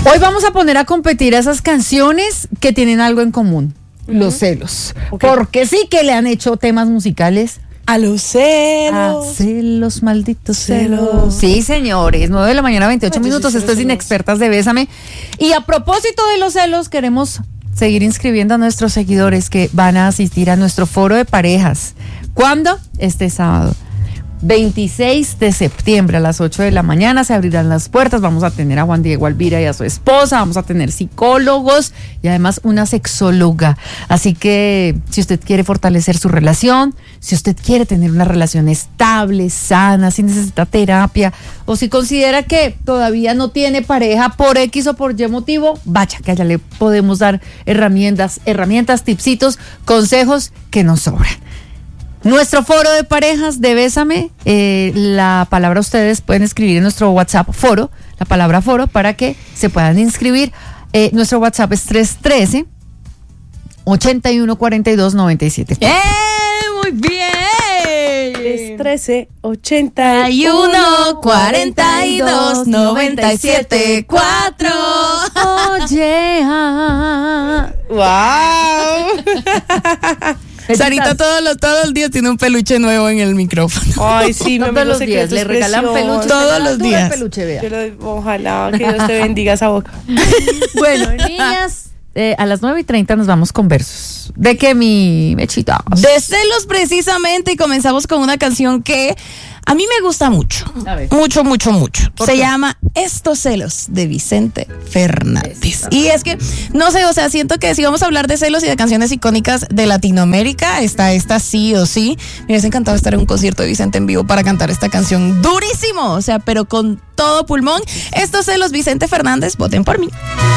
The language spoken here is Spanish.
Hoy vamos a poner a competir a esas canciones que tienen algo en común, los celos. Okay. Porque sí que le han hecho temas musicales a los celos. A celos, malditos celos. Sí, señores, 9:28 a.m. Esto es Inexpertas de Bésame. Y a propósito de los celos, queremos seguir inscribiendo a nuestros seguidores que van a asistir a nuestro foro de parejas. ¿Cuándo? Este sábado. 26 de septiembre a las 8 de la mañana se abrirán las puertas. Vamos a tener a Juan Diego Alvira y a su esposa, vamos a tener psicólogos y además una sexóloga. Así que si usted quiere fortalecer su relación, si usted quiere tener una relación estable, sana, si necesita terapia o si considera que todavía no tiene pareja por X o por Y motivo, vaya que allá le podemos dar herramientas, tipsitos, consejos que nos sobran. Nuestro foro de parejas de Bésame, la palabra ustedes pueden escribir en nuestro WhatsApp foro, la palabra foro, para que se puedan inscribir. Nuestro WhatsApp es 313-8142-97. Muy bien. 313-8142-97.4. Oye. Wow. Sarita todos los días tiene un peluche nuevo en el micrófono. Ay, sí, todos los días le regalan peluche. Todos los días. Peluche, vea. Ojalá que Dios te bendiga esa boca. Bueno, niñas, a las 9:30 nos vamos con versos. ¿De qué, mi Mechita? De celos, precisamente, y comenzamos con una canción que a mí me gusta mucho. Mucho. Se llama Estos celos, de Vicente Fernández. Y es que, no sé, o sea, siento que si vamos a hablar de celos y de canciones icónicas de Latinoamérica, está esta sí o sí. Me hubiese encantado estar en un concierto de Vicente en vivo para cantar esta canción durísimo, o sea, pero con todo pulmón. Estos celos, Vicente Fernández, voten por mí.